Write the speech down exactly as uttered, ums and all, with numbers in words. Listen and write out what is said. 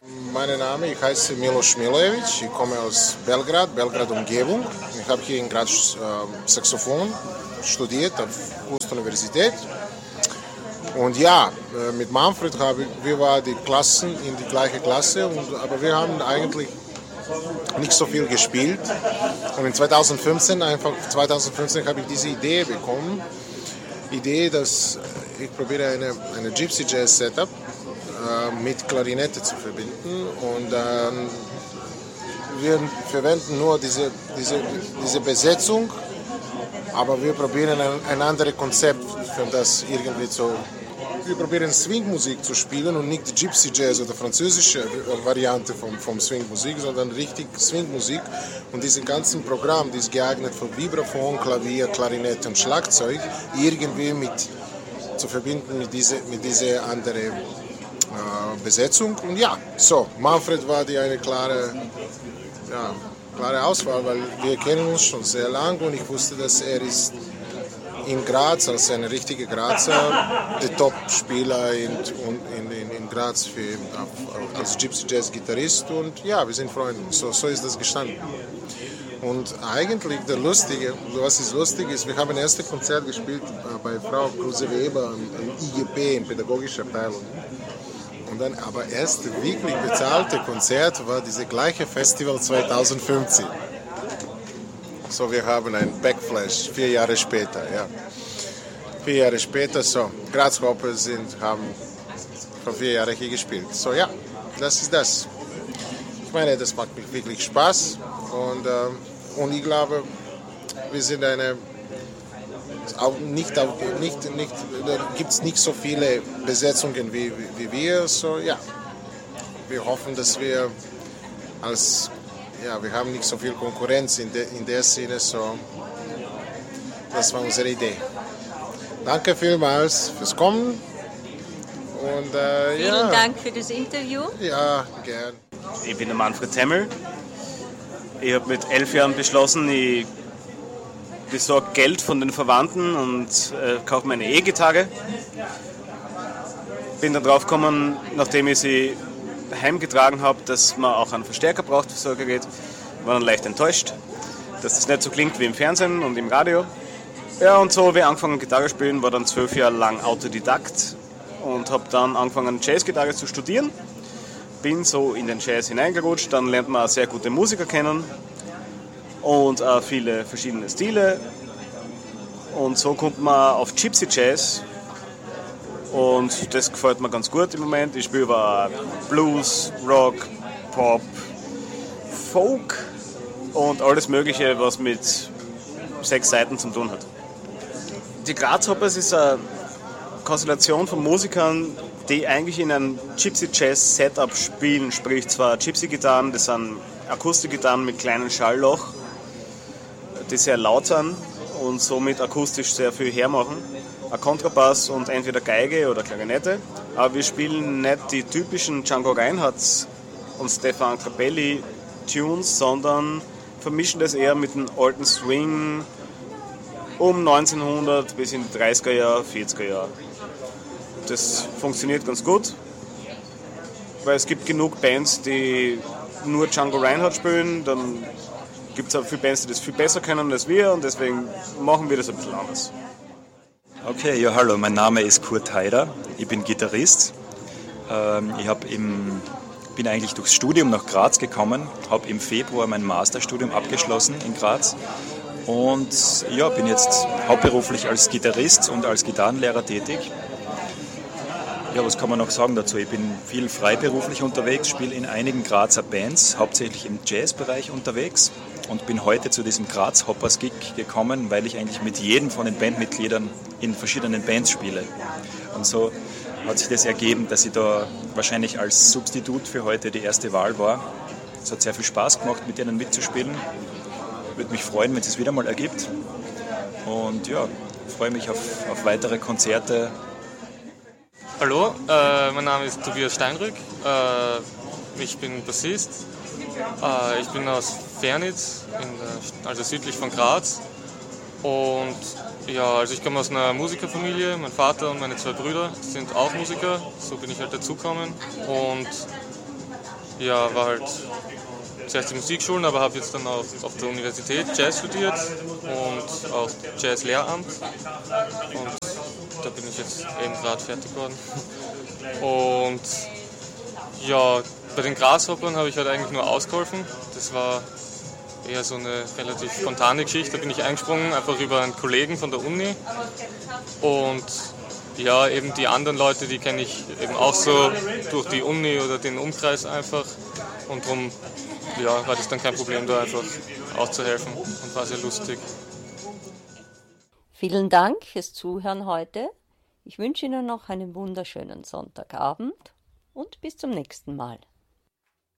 Mein Name, ich heiße Miloš Milojevic, ich komme aus Belgrad, Belgrad-Umgebung. Ich habe hier in Graz äh, Saxophon studiert auf Kunstuniversität. Und ja, äh, mit Manfred haben wir waren die Klassen in die gleiche Klasse, und, aber wir haben eigentlich nicht so viel gespielt. Und in zweitausendfünfzehn, einfach zweitausendfünfzehn habe ich diese Idee bekommen, Idee, dass ich probiere eine, eine Gypsy Jazz Setup mit Klarinette zu verbinden, und ähm, wir verwenden nur diese, diese, diese Besetzung, aber wir probieren ein, ein anderes Konzept für das irgendwie zu. Wir probieren Swingmusik zu spielen und nicht die Gypsy Jazz oder französische Variante vom, vom Swingmusik, sondern richtig Swingmusik, und dieses ganze Programm, das ist geeignet für Vibraphon, Klavier, Klarinette und Schlagzeug, irgendwie mit zu verbinden mit dieser mit diese andere Besetzung. Und ja, so, Manfred war die eine klare, ja, klare Auswahl, weil wir kennen uns schon sehr lang, und ich wusste, dass er ist in Graz, als ein richtiger Grazer, der Top-Spieler in, in, in, in Graz für, als Gypsy Jazz-Gitarrist, und ja, wir sind Freunde, so, so ist das gestanden. Und eigentlich der Lustige, was ist lustig ist, wir haben das erste Konzert gespielt bei Frau Kruse-Weber am I G P, in pädagogischer Abteilung. Und dann aber erst wirklich bezahlte Konzert war dieses gleiche Festival zweitausendfünfzehn. So, wir haben einen Backflash, vier Jahre später, ja. Vier Jahre später, so, Graz-Hopper sind, haben vor vier Jahren hier gespielt. So, ja, das ist das. Ich meine, das macht mir wirklich Spaß, und, äh, und ich glaube, wir sind eine... Auch nicht, auch nicht, nicht, da gibt es nicht so viele Besetzungen wie, wie, wie wir. So, ja. Wir hoffen, dass wir als, ja, wir haben nicht so viel Konkurrenz in, de, in der Sinne. So. Das war unsere Idee. Danke vielmals fürs Kommen. Und, äh, Vielen ja. Dank für das Interview. Ja, gern. Ich bin der Manfred Temmel. Ich habe mit elf Jahren beschlossen, ich besorge Geld von den Verwandten und äh, kaufe mir eine E-Gitarre. Bin dann drauf gekommen, nachdem ich sie heimgetragen habe, dass man auch einen Verstärker braucht für solche Gerät. War dann leicht enttäuscht, dass das nicht so klingt wie im Fernsehen und im Radio. Ja, und so habe ich angefangen Gitarre spielen, war dann zwölf Jahre lang Autodidakt und habe dann angefangen Jazzgitarre zu studieren. Bin so in den Jazz hineingerutscht, dann lernt man auch sehr gute Musiker kennen. Und auch viele verschiedene Stile. Und so kommt man auf Gypsy Jazz. Und das gefällt mir ganz gut im Moment. Ich spiele aber Blues, Rock, Pop, Folk und alles Mögliche, was mit sechs Seiten zu tun hat. Die Graz-Hoppers ist eine Konstellation von Musikern, die eigentlich in einem Gypsy Jazz Setup spielen. Sprich, zwar Gypsy-Gitarren, das sind Akustikgitarren mit kleinem Schallloch, die sehr laut sind und somit akustisch sehr viel hermachen. Ein Kontrabass und entweder Geige oder Klarinette. Aber wir spielen nicht die typischen Django Reinhardt und Stefan Capelli Tunes, sondern vermischen das eher mit dem alten Swing um neunzehnhundert bis in die dreißiger Jahre, vierziger Jahre. Das funktioniert ganz gut, weil es gibt genug Bands, die nur Django Reinhardt spielen, dann gibt es auch viele Bands, die das viel besser können als wir, und deswegen machen wir das ein bisschen anders. Okay, ja hallo, mein Name ist Kurt Haider, ich bin Gitarrist. Ähm, ich hab im, bin eigentlich durchs Studium nach Graz gekommen, habe im Februar mein Masterstudium abgeschlossen in Graz und ja, bin jetzt hauptberuflich als Gitarrist und als Gitarrenlehrer tätig. Ja, was kann man noch sagen dazu? Ich bin viel freiberuflich unterwegs, spiele in einigen Grazer Bands, hauptsächlich im Jazzbereich unterwegs, und bin heute zu diesem Graz-Hoppers-Gig gekommen, weil ich eigentlich mit jedem von den Bandmitgliedern in verschiedenen Bands spiele. Und so hat sich das ergeben, dass ich da wahrscheinlich als Substitut für heute die erste Wahl war. Es hat sehr viel Spaß gemacht, mit denen mitzuspielen. Würde mich freuen, wenn es es wieder mal ergibt. Und ja, freue mich auf, auf weitere Konzerte. Hallo, äh, mein Name ist Tobias Steinrück, äh, ich bin Bassist, äh, ich bin aus Fernitz, in der, also südlich von Graz, und ja, also ich komme aus einer Musikerfamilie, mein Vater und meine zwei Brüder sind auch Musiker, so bin ich halt dazugekommen, und ja, war halt zuerst die Musikschulen, aber habe jetzt dann auch auf der Universität Jazz studiert und auch Jazz-Lehramt. Und da bin ich jetzt eben gerade fertig geworden. Und ja, bei den Grasshoppern habe ich halt eigentlich nur ausgeholfen. Das war eher so eine relativ spontane Geschichte. Da bin ich eingesprungen, einfach über einen Kollegen von der Uni. Und ja, eben die anderen Leute, die kenne ich eben auch so durch die Uni oder den Umkreis einfach. Und darum ja, war das dann kein Problem, da einfach auszuhelfen und war sehr lustig. Vielen Dank fürs Zuhören heute. Ich wünsche Ihnen noch einen wunderschönen Sonntagabend und bis zum nächsten Mal.